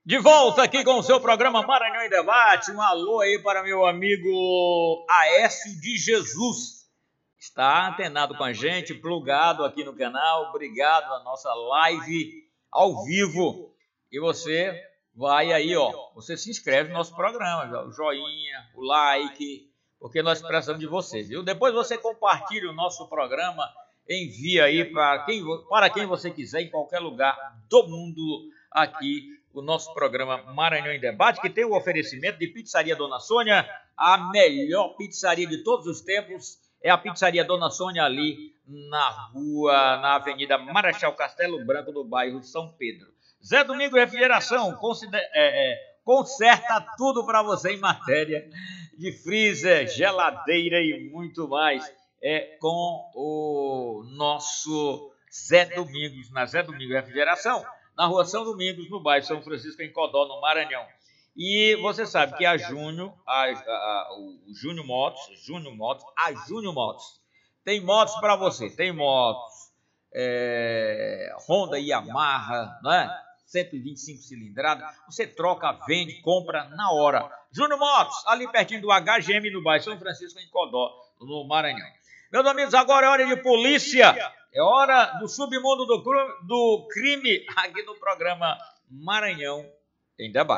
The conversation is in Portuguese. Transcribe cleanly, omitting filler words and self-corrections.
De volta aqui com o seu programa Maranhão em Debate. Um alô aí para meu amigo Aécio de Jesus. Está antenado com a gente, plugado aqui no canal. Obrigado a nossa live ao vivo. E você vai aí, ó. Você se inscreve no nosso programa, o joinha, o like, porque nós precisamos de você, viu? Depois você compartilha o nosso programa, envia aí para quem você quiser, em qualquer lugar do mundo aqui. O nosso programa Maranhão em Debate, que tem o oferecimento de Pizzaria Dona Sônia, a melhor pizzaria de todos os tempos, é a Pizzaria Dona Sônia ali na Avenida Marechal Castelo Branco, do bairro São Pedro. Zé Domingo Refrigeração, conserta tudo para você em matéria de freezer, geladeira e muito mais. É com o nosso Zé Domingos, na Zé Domingo Refrigeração, na Rua São Domingos, no bairro São Francisco, em Codó, no Maranhão. E você sabe que a Júnior Motos, tem motos para você. Tem motos Honda e Yamaha, né? 125 cilindradas. Você troca, vende, compra na hora. Júnior Motos, ali pertinho do HGM, no bairro São Francisco, em Codó, no Maranhão. Meus amigos, agora é hora de polícia. É hora do submundo do crime aqui no programa Maranhão em Debate.